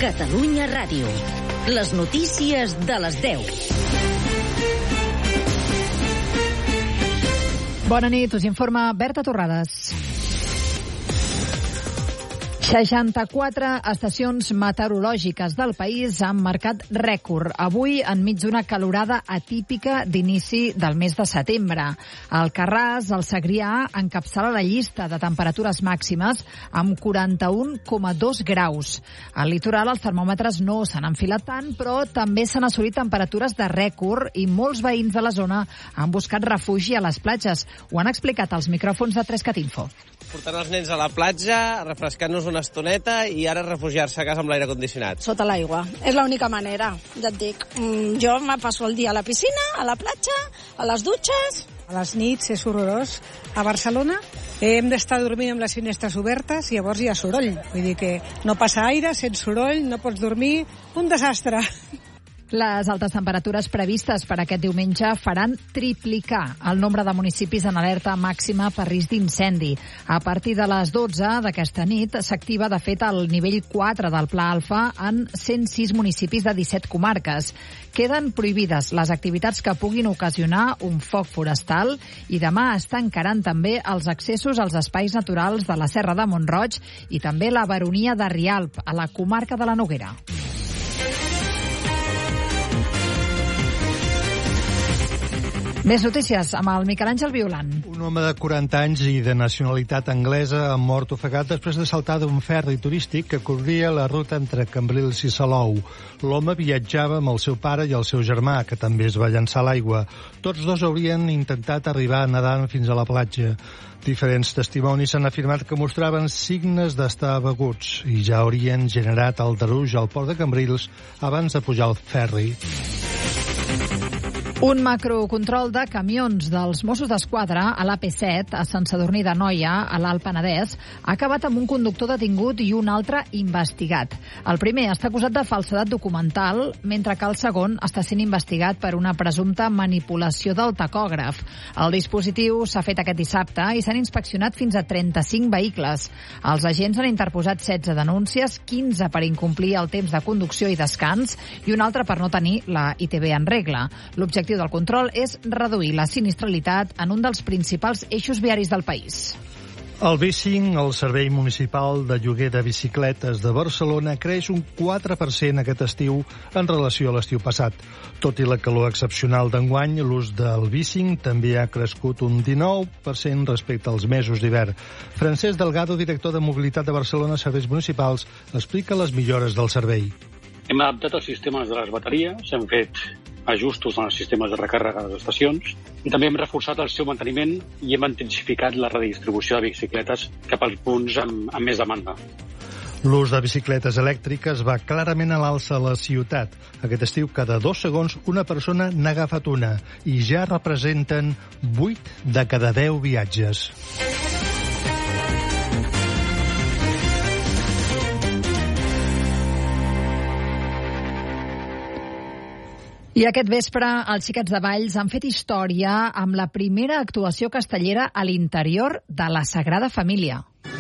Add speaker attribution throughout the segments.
Speaker 1: Catalunya Ràdio. Les notícies de les 10.
Speaker 2: Bona nit, us informa Berta Torrades. 64 estacions meteorològiques del país han marcat rècord avui enmig d'una calorada atípica d'inici del mes de setembre. Alcarràs, el Segrià, encapçala la llista de temperatures màximes amb 41,2 graus. Al litoral els termòmetres no s'han enfilat tant, però també s'han assolit temperatures de rècord i molts veïns de la zona han buscat refugi a les platges. Ho han explicat als micròfons de 3CAT Info.
Speaker 3: Portant els nens a la platja, refrescant-nos una estoneta i ara refugiar-se a casa amb l'aire condicionat.
Speaker 4: Sota l'aigua. És l'única manera, ja et dic. Jo me passo el dia a la piscina, a la platja, a les dutxes.
Speaker 5: A les nits és horrorós. A Barcelona hem d'estar dormint amb les finestres obertes i llavors hi ha soroll. Vull dir que no passa aire, sents soroll, no pots dormir. Un desastre.
Speaker 2: Les altes temperatures previstes per aquest diumenge faran triplicar el nombre de municipis en alerta màxima per risc d'incendi. A partir de les 12 d'aquesta nit s'activa, de fet, el nivell 4 del Pla Alfa en 106 municipis de 17 comarques. Queden prohibides les activitats que puguin ocasionar un foc forestal i demà es tancaran també els accessos als espais naturals de la Serra de Mont-roig i també la Baronia de Rialp, a la comarca de la Noguera. Més notícies amb el Miquel Àngel Violant.
Speaker 6: Un home de 40 anys i de nacionalitat anglesa ha mort ofegat després de saltar d'un ferri turístic que cobria la ruta entre Cambrils i Salou. L'home viatjava amb el seu pare i el seu germà, que també es va llançar a l'aigua. Tots dos haurien intentat arribar nedant fins a la platja. Diferents testimonis han afirmat que mostraven signes d'estar beguts i ja haurien generat aldarull al port de Cambrils abans de pujar al ferri.
Speaker 2: Un macrocontrol de camions dels Mossos d'Esquadra a l'AP7, a Sant Sadurní d'Anoia, a l'Alt Penedès, ha acabat amb un conductor detingut i un altre investigat. El primer està acusat de falsedat documental, mentre que el segon està sent investigat per una presumpta manipulació del tacògraf. El dispositiu s'ha fet aquest dissabte i s'han inspeccionat fins a 35 vehicles. Els agents han interposat 16 denúncies, 15 per incomplir el temps de conducció i descans i un altre per no tenir la ITV en regla. L'objectiu del control és reduir la sinistralitat en un dels principals eixos viaris del país.
Speaker 6: El Bicing, el Servei Municipal de Lloguer de Bicicletes de Barcelona, creix un 4% aquest estiu en relació a l'estiu passat. Tot i la calor excepcional d'enguany, l'ús del Bicing també ha crescut un 19% respecte als mesos d'hivern. Francesc Delgado, director de Mobilitat de Barcelona Serveis Municipals, explica les millores del servei.
Speaker 7: Hem adaptat els sistemes de les bateries, hem fet ajustos en els sistemes de recàrrega de les estacions i també hem reforçat el seu manteniment i hem intensificat la redistribució de bicicletes cap als punts amb més demanda.
Speaker 6: L'ús de bicicletes elèctriques va clarament a l'alça a la ciutat. Aquest estiu, cada 2 segons, una persona n'ha agafat una i ja representen 8 de cada 10 viatges.
Speaker 2: I aquest vespre, els Xiquets de Valls han fet història amb la primera actuació castellera a l'interior de la Sagrada Família.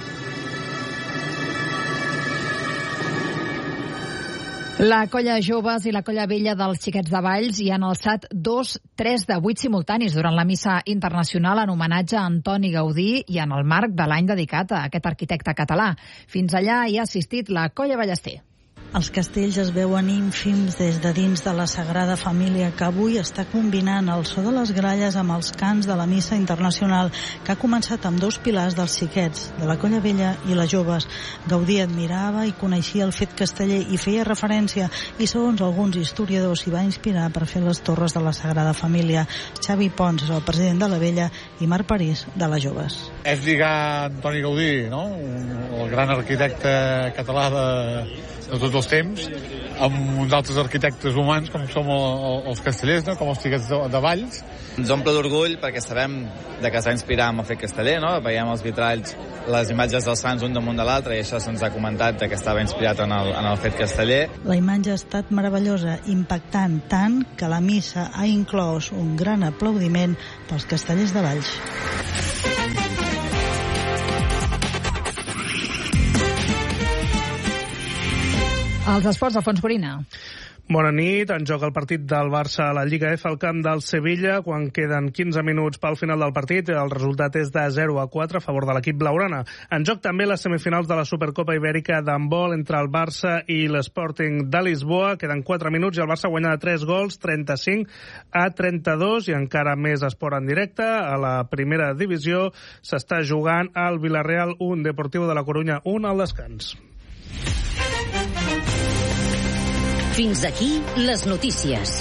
Speaker 2: La colla joves i la colla vella dels Xiquets de Valls hi han alçat 3 de 8 simultanis durant la missa internacional en homenatge a Antoni Gaudí i en el marc de l'any dedicat a aquest arquitecte català. Fins allà hi ha assistit la colla Ballester.
Speaker 8: Els castells es veuen ínfims des de dins de la Sagrada Família, que avui està combinant el so de les gralles amb els cants de la missa internacional, que ha començat amb 2 pilars dels xiquets, de la colla vella i les joves. Gaudí admirava i coneixia el fet casteller i feia referència, i segons alguns historiadors s'hi va inspirar per fer les torres de la Sagrada Família. Xavi Pons és el president de la vella i Marc París de les joves.
Speaker 9: És lligar Antoni Gaudí, no? El gran arquitecte català de tots els temps, amb uns altres arquitectes humans com som els castellers, no? Com els Xiquets de Valls.
Speaker 10: Ens omple d'orgull perquè sabem de que s'ha inspirat en el fet casteller, no? Veiem els vitralls, les imatges dels sants un damunt de l'altre, i això se'ns ha comentat que estava inspirat en el fet casteller.
Speaker 8: La imatge ha estat meravellosa, impactant tant que la missa ha inclòs un gran aplaudiment pels castellers de Valls.
Speaker 2: Els esports, Alfons Corina.
Speaker 11: Bona nit. En joc el partit del Barça a la Lliga F al camp del Sevilla. Quan queden 15 minuts pel final del partit, el resultat és de 0-4 a favor de l'equip blaugrana. En joc també les semifinals de la Supercopa Ibèrica d'handbol entre el Barça i l'Sporting de Lisboa. Queden 4 minuts i el Barça guanya de 3 gols, 35-32, i encara més esport en directe. A la primera divisió s'està jugant al Villarreal 1, Deportivo de la Corunya 1 al descans.
Speaker 1: Fins aquí les notícies.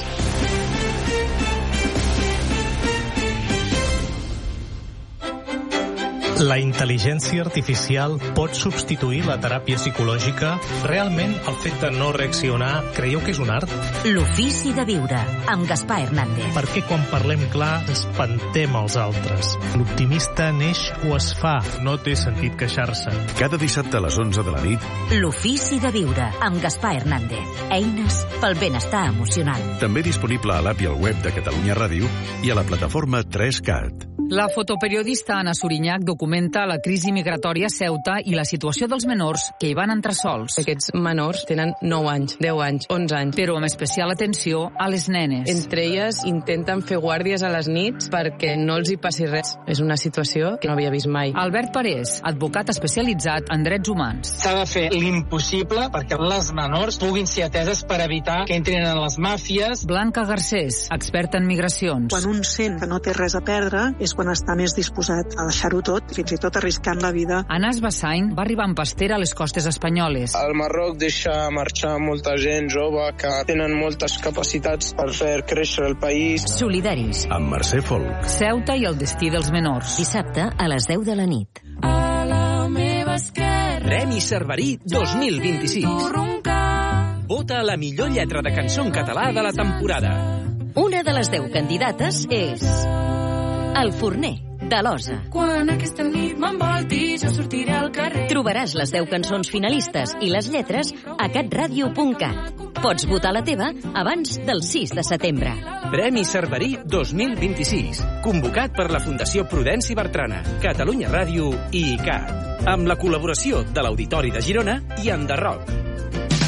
Speaker 12: La intel·ligència artificial pot substituir la teràpia psicològica? Realment el fet de no reaccionar creieu que és un art?
Speaker 1: L'ofici de viure, amb Gaspar Hernández.
Speaker 12: Per què quan parlem clar espantem els altres? L'optimista neix o es fa, no té sentit queixar-se.
Speaker 13: Cada dissabte a les 11 de la nit.
Speaker 1: L'ofici de viure, amb Gaspar Hernández. Eines pel benestar emocional.
Speaker 13: També disponible a l'app i al web de Catalunya Ràdio i a la plataforma 3CAT.
Speaker 14: La fotoperiodista Anna Surinyach documenta la crisi migratòria a Ceuta i la situació dels menors que hi van entrar sols.
Speaker 15: Aquests menors tenen 9 anys, 10 anys, 11 anys.
Speaker 14: Però amb especial atenció a les nenes.
Speaker 15: Entre elles intenten fer guàrdies a les nits perquè no els hi passi res. És una situació que no havia vist mai.
Speaker 14: Albert Parés, advocat especialitzat en drets humans.
Speaker 16: S'ha de fer l'impossible perquè les menors puguin ser ateses per evitar que entrin en les màfies.
Speaker 14: Blanca Garcés, experta en migracions.
Speaker 17: Quan un sent que no té res a perdre és quan està més disposat a deixar-ho tot, fins i tot arriscant la vida.
Speaker 14: Anas Bassain va arribar en pastera a les costes espanyoles.
Speaker 18: El Marroc deixa marxar molta gent jove que tenen moltes capacitats per fer créixer el país.
Speaker 1: Solidaris.
Speaker 13: Amb Mercè Folk.
Speaker 14: Ceuta i el destí dels menors.
Speaker 1: Dissabte a les 10 de la nit.
Speaker 19: A la meva esquerra.
Speaker 20: Premi Cerverí 2026. Vota la millor lletra de cançó en català de la temporada.
Speaker 1: Una de les 10 candidates és El Forner, de l'Osa.
Speaker 19: Quan aquesta nit m'envolti, jo sortiré al carrer.
Speaker 1: Trobaràs les 10 cançons finalistes i les lletres a catradio.cat. Pots votar la teva abans del 6 de setembre.
Speaker 20: Premi Cerverí 2026. Convocat per la Fundació Prudenci Bertrana, Catalunya Ràdio i ICAT. Amb la col·laboració de l'Auditori de Girona i Enderroc.